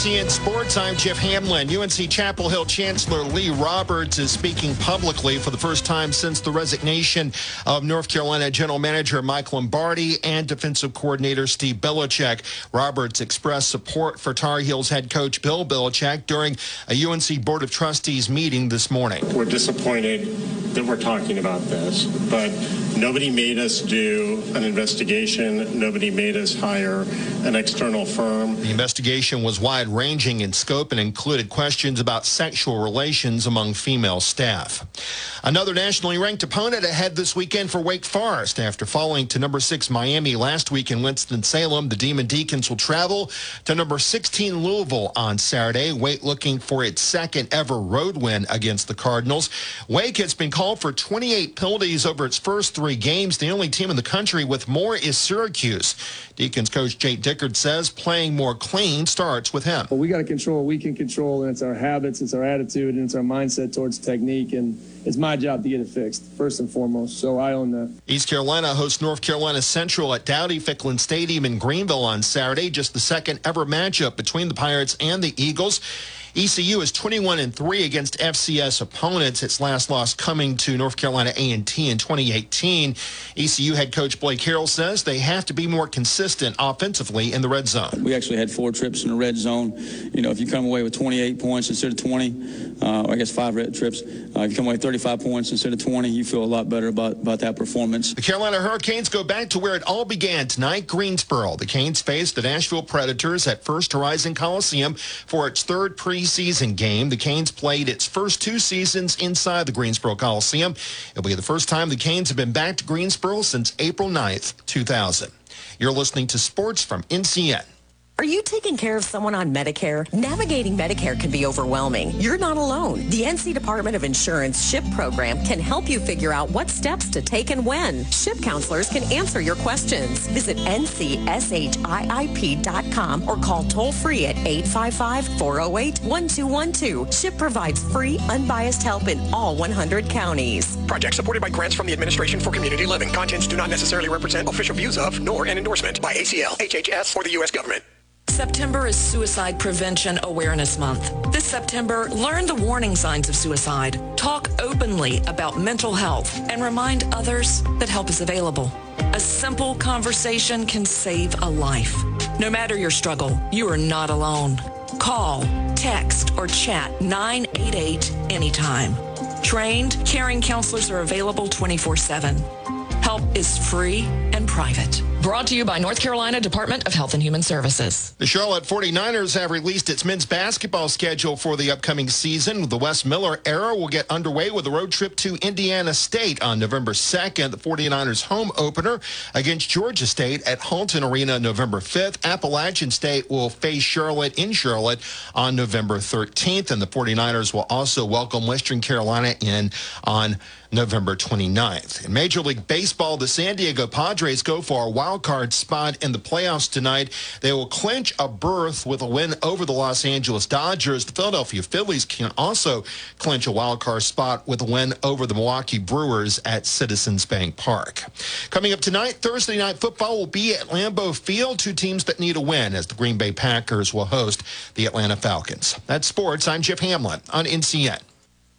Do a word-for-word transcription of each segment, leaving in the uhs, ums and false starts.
C N Sports, I'm Jeff Hamlin. U N C Chapel Hill Chancellor Lee Roberts is speaking publicly for the first time since the resignation of North Carolina General Manager Mike Lombardi and defensive coordinator Steve Belichick. Roberts expressed support for Tar Heels head coach Bill Belichick during a U N C Board of Trustees meeting this morning. We're disappointed that we're talking about this, but nobody made us do an investigation. Nobody made us hire an external firm. The investigation was wide-ranging in scope and included questions about sexual relations among female staff. Another nationally ranked opponent ahead this weekend for Wake Forest. After falling to number six Miami last week in Winston-Salem, the Demon Deacons will travel to number sixteen Louisville on Saturday. Wake looking for its second ever road win against the Cardinals. Wake has been called for twenty-eight penalties over its first three games. The only team in the country with more is Syracuse. Deacons coach Jake Dickert says playing more clean starts with him. Well, we got to control what we can control, and it's our habits, it's our attitude, and it's our mindset towards technique, and it's my job to get it fixed, first and foremost, so I own that. East Carolina hosts North Carolina Central at Dowdy-Ficklin Stadium in Greenville on Saturday, just the second ever matchup between the Pirates and the Eagles. E C U is twenty-one and three against F C S opponents. Its last loss coming to North Carolina A and T in twenty eighteen. E C U head coach Blake Harrell says they have to be more consistent offensively in the red zone. We actually had four trips in the red zone. You know, if you come away with twenty-eight points instead of twenty, uh, or I guess five red trips, uh, if you come away with thirty-five points instead of twenty, you feel a lot better about, about that performance. The Carolina Hurricanes go back to where it all began tonight, Greensboro. The Canes face the Nashville Predators at First Horizon Coliseum for its third preseason game. The Canes played its first two seasons inside the Greensboro Coliseum. It'll be the first time the Canes have been back to Greensboro since April ninth, two thousand. You're listening to Sports from N C N. Are you taking care of someone on Medicare? Navigating Medicare can be overwhelming. You're not alone. The N C Department of Insurance SHIP program can help you figure out what steps to take and when. SHIP counselors can answer your questions. Visit N C S H I I P dot com or call toll-free at eight five five, four oh eight, one two one two. SHIP provides free, unbiased help in all one hundred counties. Project supported by grants from the Administration for Community Living. Contents do not necessarily represent official views of, nor an endorsement by A C L, H H S, or the U S government. September is Suicide Prevention Awareness Month. This September, learn the warning signs of suicide, talk openly about mental health, and remind others that help is available. A simple conversation can save a life. No matter your struggle, you are not alone. Call, text, or chat nine eight eight anytime. Trained, caring counselors are available twenty-four seven. Help is free and private. Brought to you by North Carolina Department of Health and Human Services. The Charlotte forty-niners have released its men's basketball schedule for the upcoming season. The Wes Miller era will get underway with a road trip to Indiana State on November second. The forty-niners home opener against Georgia State at Halton Arena November fifth. Appalachian State will face Charlotte in Charlotte on November thirteenth. And the forty-niners will also welcome Western Carolina in on November twenty-ninth. In Major League Baseball, the San Diego Padres go for a wild card spot in the playoffs tonight. They will clinch a berth with a win over the Los Angeles Dodgers. The Philadelphia Phillies can also clinch a wild card spot with a win over the Milwaukee Brewers at Citizens Bank Park. Coming up tonight, Thursday Night Football will be at Lambeau Field. Two teams that need a win as the Green Bay Packers will host the Atlanta Falcons. That's sports. I'm Jeff Hamlin on N C N.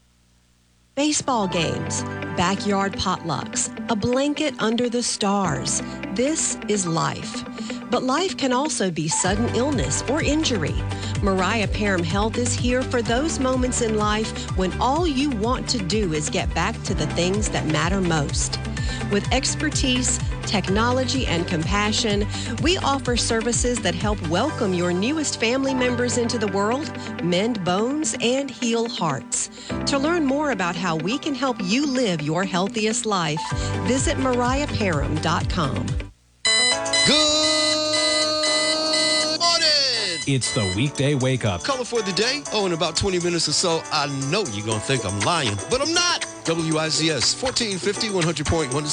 Baseball games, backyard potlucks, a blanket under the stars. This is life. But life can also be sudden illness or injury. Mariah Parham Health is here for those moments in life when all you want to do is get back to the things that matter most. With expertise, technology, and compassion, we offer services that help welcome your newest family members into the world, mend bones, and heal hearts. To learn more about how we can help you live your healthiest life, visit mariah parham dot com. Good morning! It's the weekday wake up. Color for the day? Oh, in about twenty minutes or so, I know you're going to think I'm lying, but I'm not. W I Z S, fourteen fifty, one hundred point one